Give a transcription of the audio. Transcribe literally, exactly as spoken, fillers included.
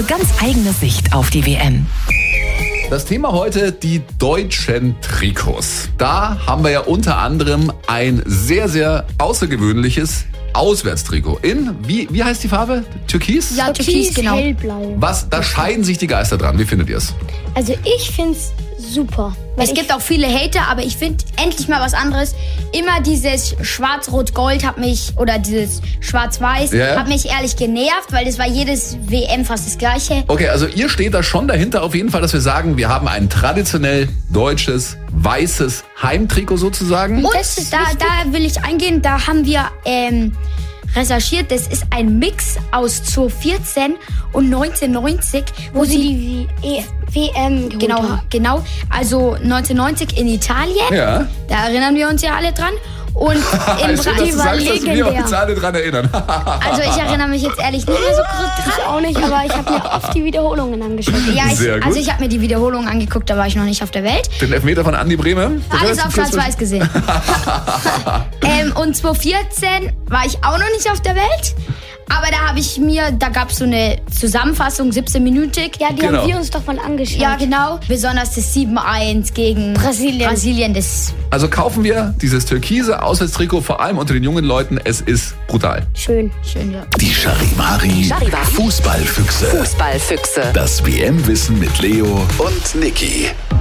unsere ganz eigene Sicht auf die W M. Das Thema heute, die deutschen Trikots. Da haben wir ja unter anderem ein sehr, sehr außergewöhnliches Auswärtstrikot in, wie, wie heißt die Farbe? Türkis? Ja, Türkis, genau. Hellblau. Was, da scheiden sich die Geister dran. Wie findet ihr es? Also ich find's super. Weil Es gibt auch viele Hater, aber ich finde endlich mal was anderes. Immer dieses Schwarz-Rot-Gold hat mich, oder dieses Schwarz-Weiß, Ja. hat mich ehrlich genervt, weil das war jedes W M fast das Gleiche. Okay, also ihr steht da schon dahinter auf jeden Fall, dass wir sagen, wir haben ein traditionell deutsches, weißes Heimtrikot sozusagen. Und das ist da, da will ich eingehen, da haben wir ähm, recherchiert, das ist ein Mix aus zweitausendvierzehn und neunzehnhundertneunzig, wo, wo sie sie die e W M geholt Genau, haben. genau. Also neunzehnhundertneunzig in Italien. Ja. Da erinnern wir uns ja alle dran. Und in Schön, dass du Brasilien. sagst, dass wir uns alle dran erinnern. Also ich erinnere mich jetzt ehrlich nicht mehr so gut Ich dran. auch nicht, aber ich habe mir oft die Wiederholungen angeschaut. Ja, ich, Sehr gut. also ich habe mir die Wiederholung angeguckt, da war ich noch nicht auf der Welt. Den Elfmeter von Andi Brehme. Alles auf Schwarz-Weiß gesehen. ähm, und zweitausendvierzehn war ich auch noch nicht auf der Welt. Aber da habe ich mir, da gab es so eine Zusammenfassung, siebzehn-minütig. Ja, die Genau. haben wir uns doch mal angeschaut. Ja, genau. Besonders das sieben eins gegen Brasilien. Brasilien, das Also kaufen wir dieses türkise Auswärtstrikot, vor allem unter den jungen Leuten. Es ist brutal. Schön. schön, ja. Die Charivari Charivari. Fußballfüchse. Fußballfüchse. Das W M-Wissen mit Leo und Niki.